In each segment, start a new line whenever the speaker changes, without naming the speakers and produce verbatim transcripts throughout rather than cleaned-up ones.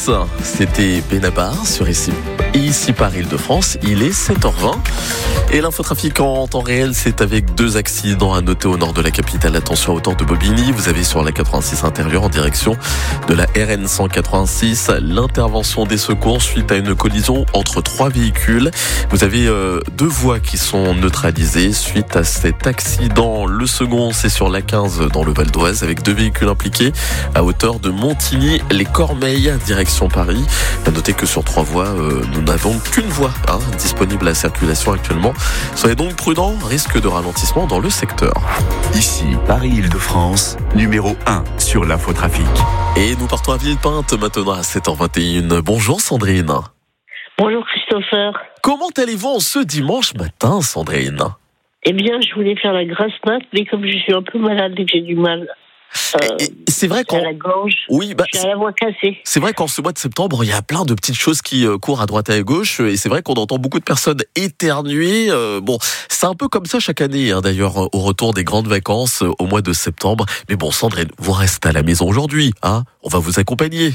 tous, c'était Benabar sur ici, ici par Île-de-France, il est sept heures vingt et l'infotrafic en temps réel, c'est avec deux accidents à noter au nord de la capitale. Attention à hauteur de Bobigny, vous avez sur la quatre-vingt-six intérieure en direction de la R N cent quatre-vingt-six l'intervention des secours suite à une collision entre trois véhicules. Vous avez euh, deux voies qui sont neutralisées suite à cet accident. Le second, c'est sur l'A quinze dans le Val d'Oise avec deux véhicules impliqués à hauteur de Montigny-les-Cormeilles, direction Paris. À noter que sur trois voies, euh, nous n'avons qu'une voie hein, disponible à la circulation actuellement. Soyez donc prudents, risque de ralentissement dans le secteur.
Ici, Paris-Île-de-France, numéro un sur l'infotrafic.
Et nous partons à Villepinte maintenant à sept heures vingt et un. Bonjour Sandrine.
Bonjour Christopher.
Comment allez-vous en ce dimanche matin, Sandrine ?
Eh bien, je voulais faire la grasse mat, mais comme je suis un peu malade et que j'ai du mal euh,
et, et c'est vrai
à
qu'en...
la gorge,
oui, bah,
j'ai à la voix cassée.
C'est vrai qu'en ce mois de septembre, il y a plein de petites choses qui euh, courent à droite et à gauche, et c'est vrai qu'on entend beaucoup de personnes éternuer. Euh, bon, c'est un peu comme ça chaque année, hein, d'ailleurs, au retour des grandes vacances euh, au mois de septembre. Mais bon, Sandrine, vous restez à la maison aujourd'hui, hein ? On va vous accompagner.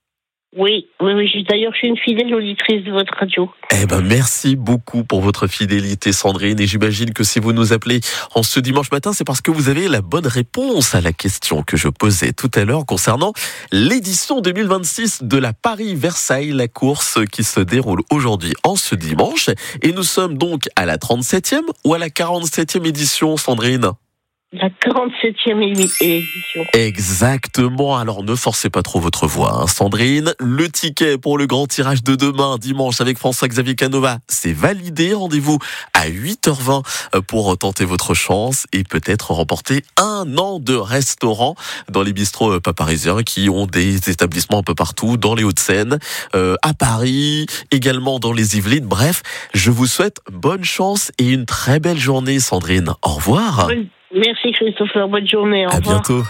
Oui, oui, oui. D'ailleurs, je suis une fidèle auditrice de votre radio.
Eh ben, merci beaucoup pour votre fidélité, Sandrine. Et j'imagine que si vous nous appelez en ce dimanche matin, c'est parce que vous avez la bonne réponse à la question que je posais tout à l'heure concernant l'édition deux mille vingt-six de la Paris-Versailles, la course qui se déroule aujourd'hui en ce dimanche. Et nous sommes donc à la trente-septième ou à la quarante-septième édition, Sandrine ?
La quarante-septième édition.
Exactement. Alors ne forcez pas trop votre voix, hein, Sandrine. Le ticket pour le grand tirage de demain, dimanche, avec François-Xavier Canova, c'est validé. Rendez-vous à huit heures vingt pour tenter votre chance et peut-être remporter un an de restaurant dans les bistrots pas parisiens qui ont des établissements un peu partout, dans les Hauts-de-Seine, euh, à Paris, également dans les Yvelines. Bref, je vous souhaite bonne chance et une très belle journée, Sandrine. Au revoir.
Oui. Merci Christopher, bonne journée, au
revoir. À bientôt.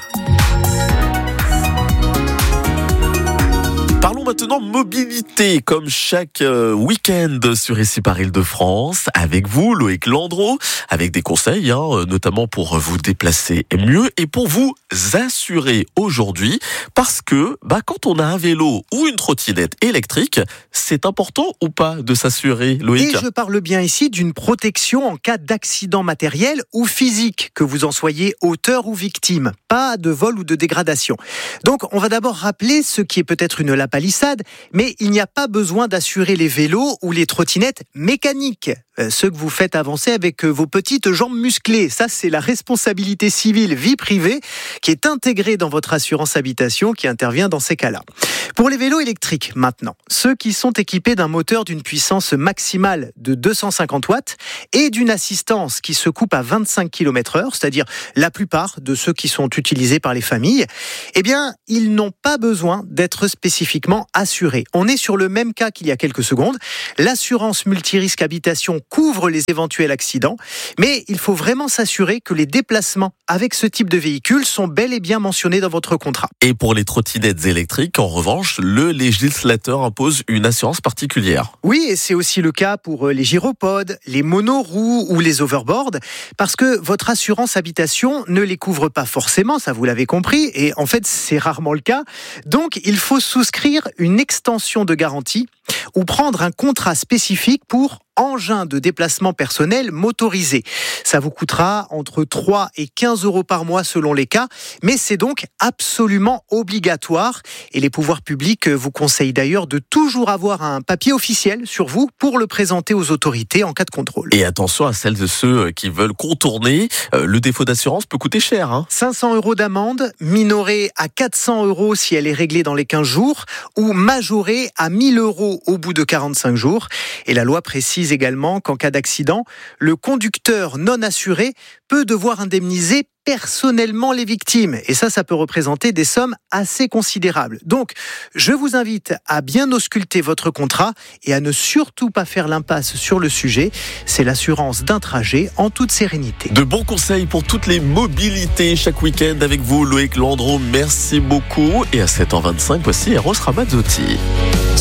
Parlons maintenant mobilité, comme chaque euh, week-end sur Ici par Île-de-France, avec vous, Loïc Landreau, avec des conseils, hein, notamment pour vous déplacer mieux et pour vous assurer aujourd'hui, parce que bah, quand on a un vélo ou une trottinette électrique, c'est important ou pas de s'assurer, Loïc ?
Et je parle bien ici d'une protection en cas d'accident matériel ou physique, que vous en soyez auteur ou victime, pas de vol ou de dégradation. Donc on va d'abord rappeler ce qui est peut-être une palissade, mais il n'y a pas besoin d'assurer les vélos ou les trottinettes mécaniques, euh, ceux que vous faites avancer avec euh, vos petites jambes musclées. Ça, c'est la responsabilité civile vie privée qui est intégrée dans votre assurance habitation qui intervient dans ces cas-là. Pour les vélos électriques, maintenant, ceux qui sont équipés d'un moteur d'une puissance maximale de deux cent cinquante watts et d'une assistance qui se coupe à vingt-cinq kilomètres heure, c'est-à-dire la plupart de ceux qui sont utilisés par les familles, eh bien, ils n'ont pas besoin d'être spécifiquement assurés. On est sur le même cas qu'il y a quelques secondes. L'assurance multirisque habitation couvre les éventuels accidents, mais il faut vraiment s'assurer que les déplacements avec ce type de véhicule sont bel et bien mentionnés dans votre contrat.
Et pour les trottinettes électriques, en revanche, le législateur impose une assurance particulière.
Oui, et c'est aussi le cas pour les gyropodes, les monoroues ou les overboards, parce que votre assurance habitation ne les couvre pas forcément, ça vous l'avez compris, et en fait c'est rarement le cas. Donc il faut souscrire une extension de garantie ou prendre un contrat spécifique pour engin de déplacement personnel motorisé. Ça vous coûtera entre trois et quinze euros par mois selon les cas, mais c'est donc absolument obligatoire et les pouvoirs publics vous conseillent d'ailleurs de toujours avoir un papier officiel sur vous pour le présenter aux autorités en cas de contrôle.
Et attention à celles de ceux qui veulent contourner, euh, le défaut d'assurance peut coûter cher. Hein.
cinq cents euros d'amende, minorée à quatre cents euros si elle est réglée dans les quinze jours ou majorée à mille euros au bout de quarante-cinq jours. Et la loi précise également qu'en cas d'accident, le conducteur non assuré peut devoir indemniser personnellement les victimes. Et ça, ça peut représenter des sommes assez considérables. Donc, je vous invite à bien ausculter votre contrat et à ne surtout pas faire l'impasse sur le sujet. C'est l'assurance d'un trajet en toute sérénité.
De bons conseils pour toutes les mobilités chaque week-end avec vous, Loïc Landreau. Merci beaucoup. Et à sept heures vingt-cinq, voici Eros Ramazzotti.